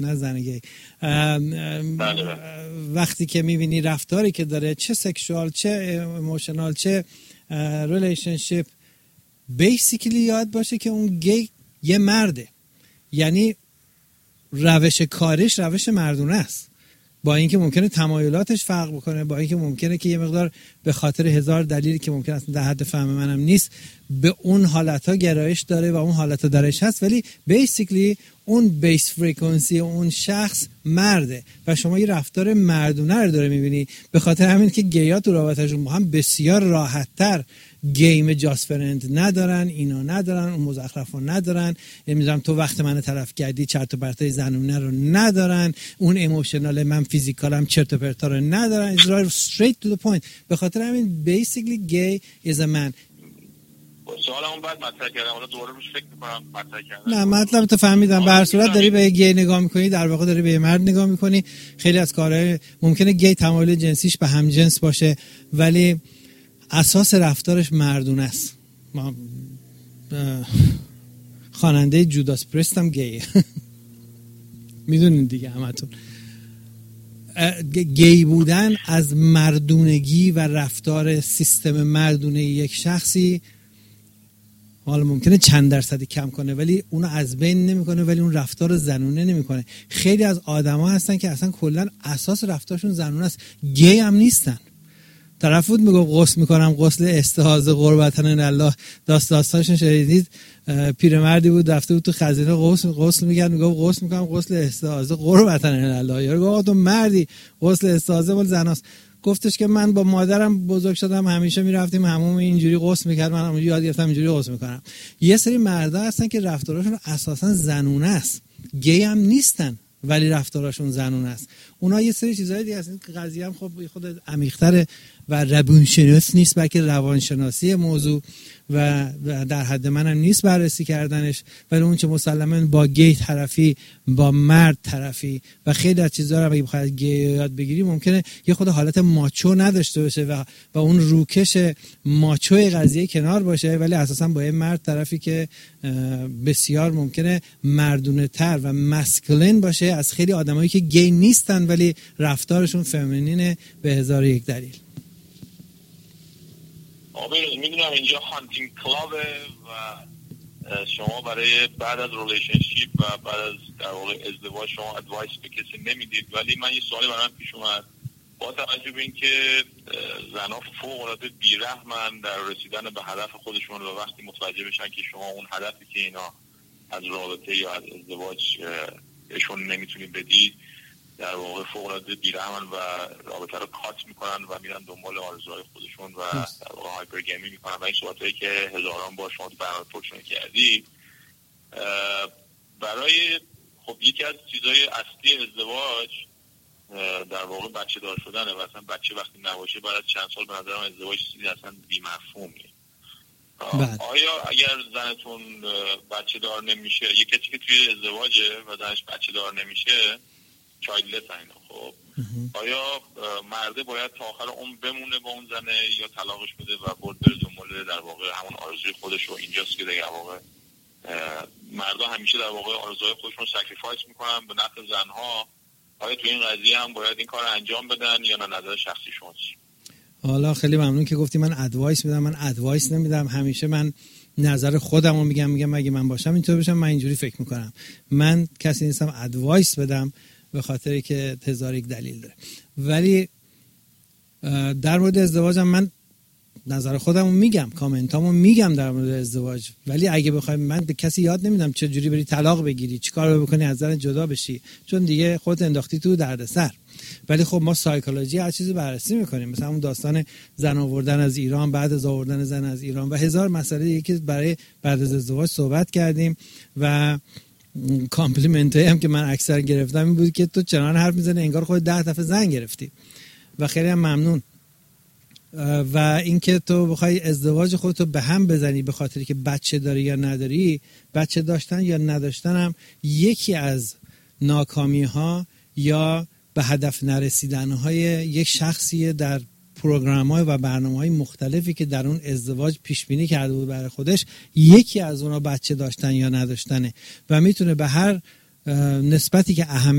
نه زن گی. وقتی که میبینی رفتاری که داره، چه سکشوال، چه ایموشنال، چه ریلیشنشیپ، بیسیکلی یاد باشه که اون گی یه مرده، یعنی روش کارش روش مردونه است، با اینکه ممکنه تمایلاتش فرق بکنه، با اینکه ممکنه که یه مقدار به خاطر هزار دلیلی که ممکنه اصلا در حد فهم منم نیست به اون حالتها گرایش داره و اون حالتها درش هست، ولی بیسیکلی اون بیس فریکانسی اون شخص مرده و شما یه رفتار مردونه رو داره میبینی. به خاطر همین که گی‌ها تو رابطه‌شون با هم بسیار راحت‌تر گیم جاست فرند ندارن، اینا ندارن، اون مزخرفا ندارن، نمیدونم تو وقت من طرف کردی چرت و پرتای زنونه رو ندارن، اون ایموشنال من فیزیکالم چرت و پرتا رو ندارن، it's straight to the point. به خاطر همین basically gay is a man. سوالمون بعد مطرح کردم، حالا دوباره روش فکر می‌کنم مطرح کردم. نه مطلب تو فهمیدم. به هر صورت داری به گی نگاه می‌کنی، در واقع داری به مرد نگاه می‌کنی. خیلی از کارهای ممکنه گی تمایل جنسیش به هم جنس باشه ولی اساس رفتارش مردونه است. خواننده جوداس پریست هم گیه. میدونین دیگه همتون. گی بودن از مردونگی و رفتار سیستم مردونه یک شخصی حالا ممکنه چند درصدی کم کنه ولی اونو از بین نمیکنه، ولی اون رفتار زنونه نمیکنه. خیلی از آدما هستن که اصلا کلا اساس رفتارشون زنونه است، گی هم نیستن. طرف بود میگه غسل میکنم، غسل استحاضه قربتن الله، داستانشون شنیدید؟ پیرمردی بود رفته بود تو خزینه غسل میگرد، میگه غسل میکنم غسل استحاضه قربتن الله. یارو گفت تو مردی، غسل استحاضه مال زناست. گفتش که من با مادرم بزرگ شدم، همیشه میرفتیم حموم، اینجوری غسل میکرد، من همونجوری یاد گرفتم اینجوری غسل میکنم. یه سری مردا هستن که رفتارشون اساسا زنونه است، گی هم نیستن ولی رفتارشون زنونه است. اونا یه سری چیزای دیگه هستن. قضیه هم خب خود عمیق‌تره و روانشناسی نیست بلکه روانشناسی موضوع و در حد منم نیست بررسی کردنش، ولی اون چه مسلماً با گی طرفی، با مرد طرفی و خیلی از چیزا رو اگه بخواد گی یاد بگیری ممکنه یه خود حالت ماچو نداشته باشه و اون روکش ماچوی قضیه کنار باشه، ولی اساساً با یه مرد طرفی که بسیار ممکنه مردونه تر و مسکولین باشه از خیلی آدمایی که گی نیستن ولی رفتارشون فمینینه به هزار یک دلیل. میدونم اینجا هانتینگ کلابه و شما برای بعد از ریلیشنشیپ و بعد از در واقع ازدواج شما ادوایس به کسی نمیدید، ولی من یه سوالی برام پیش اومد با توجه به اینکه زنها فوق العاده بی‌رحمن در رسیدن به هدف خودشون و وقتی متوجه بشن که شما اون هدفی که اینا از رابطه یا از ازدواج بهشون نمیتونید بدید در واقع فوق العاده بی‌رحمن و رابطه رو کات میکنن و میرن دنبال آرزوهای خودشون و در واقع هایپرگامی میکنن و این صحبتایی که هزاران بار شما تو برنامه پرچونه کردی. برای خب یکی از چیزهای اصلی ازدواج در واقع بچه دار شدنه و اصلا بچه وقتی نباشه بعد از چند سال به نظرم ازدواج چیزی اصلا بی‌مفهومیه. آیا اگر زنتون بچه دار نمیشه، یکی که توی ازدواجه و زنش بچه دار نمیشه چایلدلس اینا، خب آیا مرده باید تا آخر عمر بمونه با اون زنه یا طلاقش بده و بره دنبال در واقع همون آرزوی خودش؟ و اینجاست که در واقع مردا همیشه در واقع آرزوهای خودشون رو سکریفایس میکنن به نفع زنها. آیا تو این قضیه هم باید این کار انجام بدن یا نه؟ نظر شخصی شما چیه؟ حالا خیلی ممنون که گفتی من ادوایس میدم. من ادوایس نمیدم، همیشه من نظر خودم رو میگم اگه من باشم اینطور بشم، من اینجوری فکر میکنم. من کسی نیستم ادوایس بدم به خاطری که هزار یک دلیل داره. ولی در مورد ازدواجم من نظر خودم رو میگم، کامنتامو میگم در مورد ازدواج، ولی اگه بخوایم من به کسی یاد نمیدم چه جوری بری طلاق بگیری، چیکار بکنی از زن جدا بشی، چون دیگه خودت انداختی تو دردسر. ولی خب ما سایکولوژی هر چیزی بررسی میکنیم، مثلا اون داستان زن آوردن از ایران، بعد از آوردن زن از ایران و هزار مسئله دیگه که برای بعد از ازدواج صحبت کردیم. و کامپلیمنت هم که من اکثر گرفتم این بود که تو چنان حرف میزنی انگار خود 10 دفعه زن گرفتی و خیلی هم ممنون. و اینکه تو بخوای ازدواج خودتو به هم بزنی به خاطری که بچه داری یا نداری، بچه داشتن یا نداشتن هم یکی از ناکامی ها یا به هدف نرسیدن های یک شخصیه در پروگرام‌های و برنامه‌های مختلفی که در اون ازدواج پیش بینی کرده بود برای خودش. یکی از اونها بچه داشتن یا نداشتنه و میتونه به هر نسبتی که